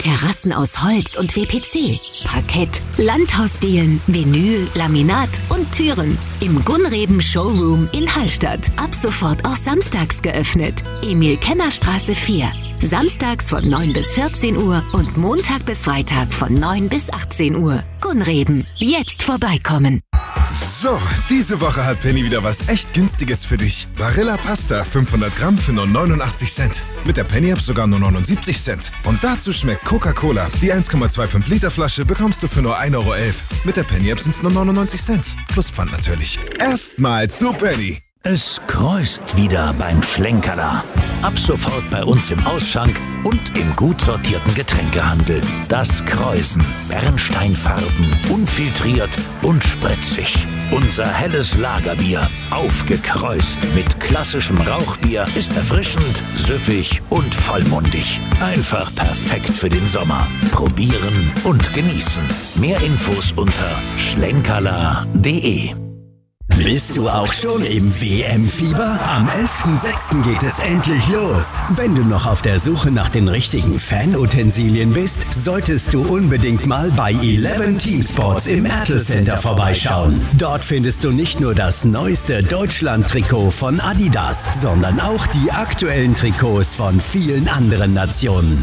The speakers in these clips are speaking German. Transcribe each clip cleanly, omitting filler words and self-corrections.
Terrassen aus Holz und WPC, Parkett, Landhausdielen, Vinyl, Laminat und Türen. Im Gunreben Showroom in Hallstatt. Ab sofort auch samstags geöffnet. Emil-Kemmer-Straße 4. Samstags von 9 bis 14 Uhr und Montag bis Freitag von 9 bis 18 Uhr. Gunreben. Jetzt vorbeikommen. So, diese Woche hat Penny wieder was echt Günstiges für dich. Barilla Pasta 500 Gramm für nur 89 Cent. Mit der Penny-App sogar nur 79 Cent. Und dazu schmeckt Coca-Cola. Die 1,25 Liter Flasche bekommst du für nur 1,11 Euro. Mit der Penny-App sind es nur 99 Cent. Plus Pfand natürlich. Erstmal zu Penny. Es kreuzt wieder beim Schlenkerler. Ab sofort bei uns im Ausschank und im gut sortierten Getränkehandel. Das Kreuzen. Bernsteinfarben, unfiltriert und spritzig. Unser helles Lagerbier, aufgekreust mit klassischem Rauchbier, ist erfrischend, süffig und vollmundig. Einfach perfekt für den Sommer. Probieren und genießen. Mehr Infos unter schlenkerler.de. Bist du auch schon im WM-Fieber? Am 11.06. geht es endlich los. Wenn du noch auf der Suche nach den richtigen Fanutensilien bist, solltest du unbedingt mal bei 11 Team Sports im Ertl Center vorbeischauen. Dort findest du nicht nur das neueste Deutschland-Trikot von Adidas, sondern auch die aktuellen Trikots von vielen anderen Nationen.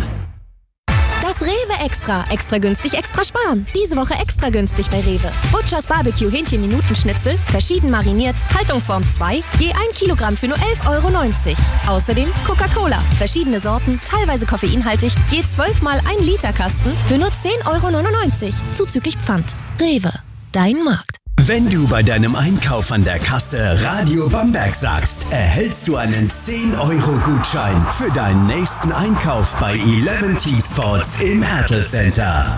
Das Rewe Extra. Extra günstig, extra sparen. Diese Woche extra günstig bei Rewe. Butchers Barbecue Hähnchen-Minutenschnitzel, verschieden mariniert, Haltungsform 2, je 1 Kilogramm für nur 11,90 Euro. Außerdem Coca-Cola, verschiedene Sorten, teilweise koffeinhaltig, je 12 mal 1 Liter Kasten für nur 10,99 Euro. Zuzüglich Pfand. Rewe. Dein Markt. Wenn du bei deinem Einkauf an der Kasse Radio Bamberg sagst, erhältst du einen 10-Euro-Gutschein für deinen nächsten Einkauf bei 11 T-Sports im Ertl Center.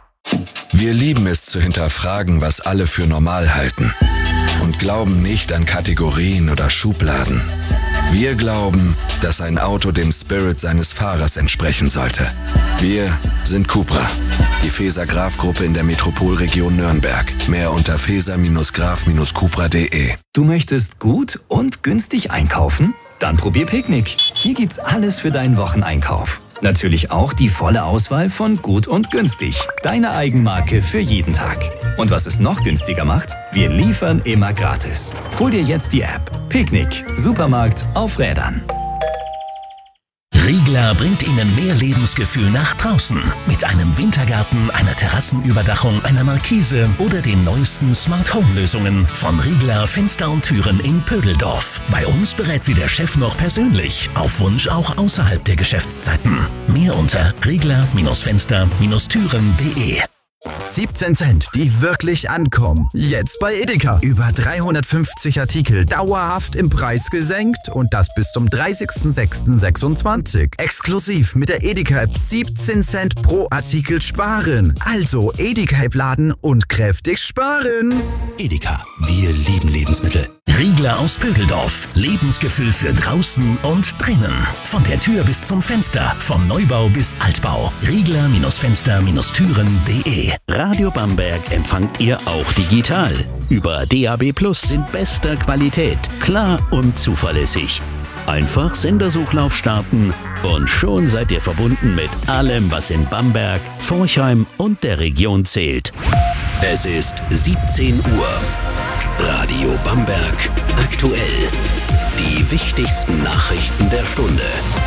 Wir lieben es zu hinterfragen, was alle für normal halten und glauben nicht an Kategorien oder Schubladen. Wir glauben, dass ein Auto dem Spirit seines Fahrers entsprechen sollte. Wir sind Cupra, die Feser-Graf-Gruppe in der Metropolregion Nürnberg. Mehr unter feser-graf-cupra.de. Du möchtest gut und günstig einkaufen? Dann probier Picknick. Hier gibt's alles für deinen Wocheneinkauf. Natürlich auch die volle Auswahl von Gut und Günstig. Deine Eigenmarke für jeden Tag. Und was es noch günstiger macht? Wir liefern immer gratis. Hol dir jetzt die App. Picknick. Supermarkt auf Rädern. Riegler bringt Ihnen mehr Lebensgefühl nach draußen. Mit einem Wintergarten, einer Terrassenüberdachung, einer Markise oder den neuesten Smart-Home-Lösungen von Riegler Fenster und Türen in Pödeldorf. Bei uns berät Sie der Chef noch persönlich. Auf Wunsch auch außerhalb der Geschäftszeiten. Mehr unter riegler-fenster-türen.de. 17 Cent, die wirklich ankommen. Jetzt bei Edeka. Über 350 Artikel dauerhaft im Preis gesenkt und das bis zum 30.06.26. Exklusiv mit der Edeka-App 17 Cent pro Artikel sparen. Also Edeka-App laden und kräftig sparen. Edeka, wir lieben Lebensmittel. Riegler aus Pödeldorf. Lebensgefühl für draußen und drinnen. Von der Tür bis zum Fenster. Vom Neubau bis Altbau. Riegler-Fenster-Türen.de. Radio Bamberg empfangt ihr auch digital. Über DAB+ in bester Qualität. Klar und zuverlässig. Einfach Sendersuchlauf starten und schon seid ihr verbunden mit allem, was in Bamberg, Forchheim und der Region zählt. Es ist 17 Uhr. Radio Bamberg aktuell. Die wichtigsten Nachrichten der Stunde.